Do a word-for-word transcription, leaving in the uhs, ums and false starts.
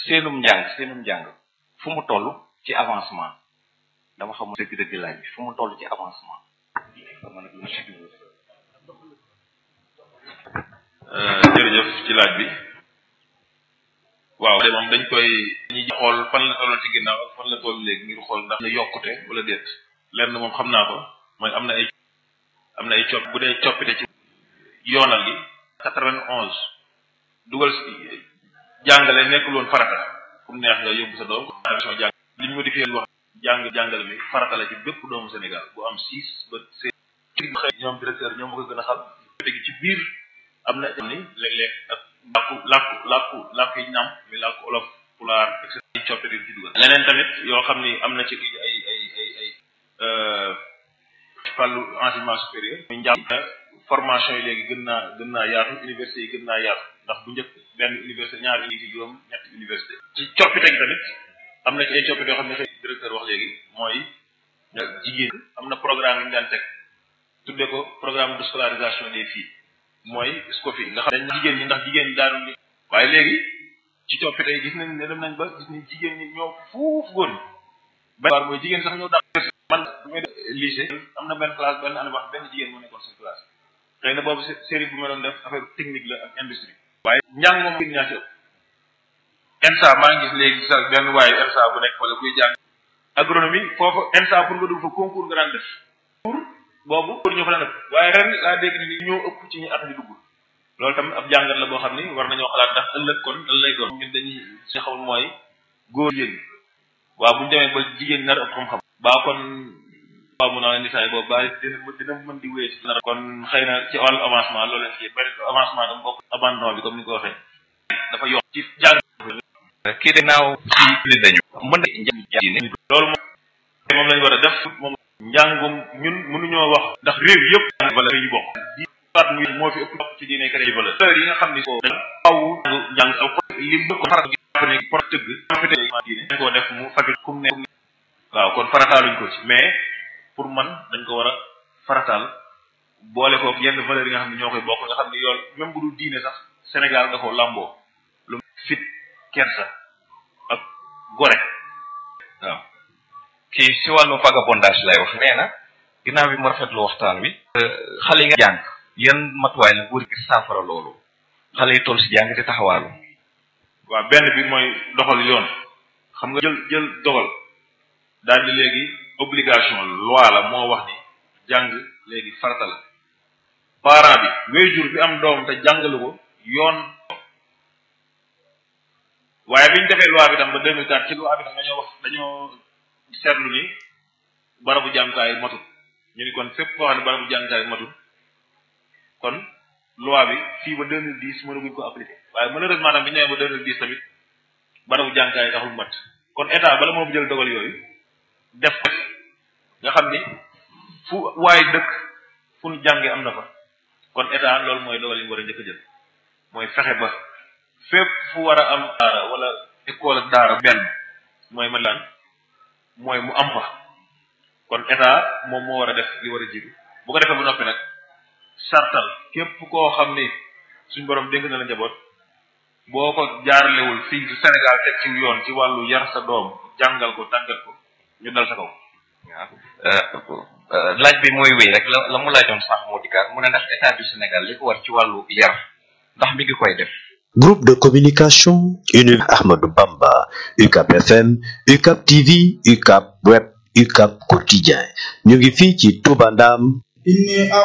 seenum njàng seenum njàng fu mu toll ci avancement dama xamul dëgg-dëgg laaj bi fu mu toll ci avancement. jërëjëf ci laaj bi waaw de moom dañ koy dañuy xool fan la tolloon ci ginnaaw ak fan la toll léegi ngir xool ndax na yokkute wala déet lenn moom xam naa ko mooy am na ay am na ay copp bu dee coppite ci yoonal gi quatre-vingt-onze dugal jàngale nekkul woon farata fu mu neex nga yóbbu sa doom émission jàng li ñu modifié wax jàng jàngale mi farata la ci bépp doomu Sénégal bu am six ba seize ñoom directeur ñoom ma ko gën a xam gi ci biir am na ni léeg-léeg ak làkku làkku làkku làkku yi ñam mi làkku olof pulaar et cetera coppite yi ci dugal leneen tamit yoo xam ni am na ci ay ay ay ay wàllu enseignement supérieur muy njàng formation yi léegi gën naa gën naa yaatu université yi gën naa yaatu ndax bu njëkk benn université ñaari université juróom ñetti université ci coppite gi tamit am na ci ay coppite yoo xam ne xëy directeur wax léegi mooy jigéen am na programme yi ñu daan teg tudde ko programme de scolarisation des filles mooy SCOFI nga xam ne jigéen ñi ndax jigéen ñi daanu li waaye léegi ci coppite yi gis nañ ne dem nañ ba gis ni jigéen ñi ñoo fuuf góor ñi ba mooy jigéen sax ñoo dàq man bu may lycée am na benn classe benn année wax benn jigéen moo nekkoon seen classe xëy na boobu série bu ma doon def affaire technique la ak industrie waaye njàng moom gën ñaa ci ëpp ENSA maa ngi gis léegi sax benn waaye ENSA bu nekk wala kuy jàng agronomie foofu ENSA pour nga dugg fa concours nga daan def pour boobu pour ñu fa daan def waaye ren laa dégg ni ñoo ëpp ci ñu at ñu dugg loolu tam ab jàngat la boo xam ni war nañoo xalaat ndax ëllëg kon lan lay doon ñun dañuy si xamul mooy góor jigéen waaw bu ñu demee ba jigéen nar ëpp xam-xam baa kon waaw mun naa leen di saay boobu baa dina dina mën di wéy ci nar kon xëy na ci wàllu avancement loolu leen ci bari avancement dama bokk abandon bi comme ni ko waxee dafa yokk ci jàng kii de naaw ci li nañu mën na loolu moom moom lañu war a def moom njàngum ñun mënuñoo wax ndax réew yëpp valeur yi bokk di faat muy moo fi ëpp ci diine créé valeur valeur yi nga xam ni ko dañ aw njàng aw lim ko farat gi ne pro tëgg diine dañ koo def mu fagi kum ne waaw kon farataaluñ ko ci mais pour man dañ ko war a farataal boole kook yenn valeur yi nga xam ne ñoo koy bokk nga xam ne yool même bu dul diine sax Sénégal da ko lamboo lu fit kersa ak gore waaw kii si wàllu vagabondage lay wax nee na ginnaaw bi mu rafetlu waxtaan wi xale yi nga jàng yan matuwaay la nguur gi saafara loolu xale yi toll si jàng di taxawaalu waaw benn bi mooy doxal yoon xam nga jël jël dogal daal di léegi obligation loi la moo wax ni jàng léegi farata la parent bi waajur bi am doom te jàngalu ko yoon waaye bi ñu defee loi bi tam ba deux mille quatre ci loi bi tam dañoo wax dañoo seetlu ni barabu jàngukaay matul ñu ni kon fépp foo xam ne barabu jàngukaay matul kon loi bi fii ba deux mille dix mënaguñ ko appliquer waaye malheureusement tam bi ñu ñëwee ba deux mille dix tamit barabu jàngukaay taxul mat kon état bala moo jël dogal yooyu def nga xam ni fu waaye dëkk fu ñu jàngee am na fa kon état loolu mooy dogal yi mu war a njëkk a jël mooy fexe ba fépp fu war a am daara wala école ak daara benn mooy man laan mooy mu am fa kon état moom moo war a def li war a jiitu bu ko defee ba noppi nag sartal képp koo xam ni suñ borom dénk na la njaboot boo ko jaarlewul fii ci Sénégal teg ci yoon ci wàllu yar sa doom jàngal ko tàggat ko ñu dal sa kaw. waaw laaj bi mooy wéy rek la la mu laajoon sax moo dikkaat mu ne ndax état du Sénégal li ko war ci wàllu yar ndax mi ngi koy def. Groupe de communication Université Ahmadou Bamba U C A B F M U C A B T V U C A B Web U C A B Quotidien ñu ngi fii ci Touba Ndam.